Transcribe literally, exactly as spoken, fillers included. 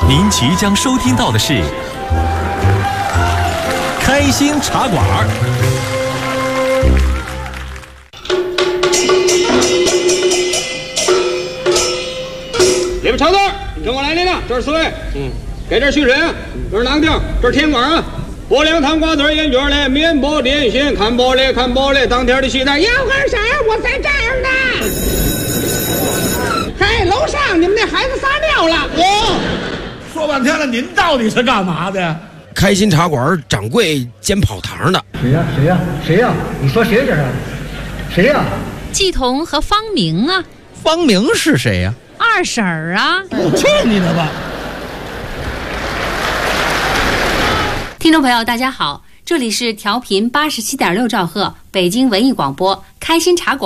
您即将收听到的是开心茶馆。 里边长豆，跟我来领领，这是四位。嗯，给这蓄水啊，这是囊丁，这是甜瓜啊。波凉糖瓜子烟卷嘞，面包点心，看玻璃看玻璃，当天的西餐摇根色，我在这儿呢。嘿，楼上你们那孩子撒尿了。 哦，说半天了，您到底是干嘛的？ 开心茶馆掌柜兼跑堂的。 谁呀？谁呀？谁呀？你说谁这是？谁呀？ 季彤和方明啊。 方明是谁呀？ 二婶儿啊。 去你的吧！ 听众朋友，大家好，这里是调频八十七点六兆赫北京文艺广播开心茶馆。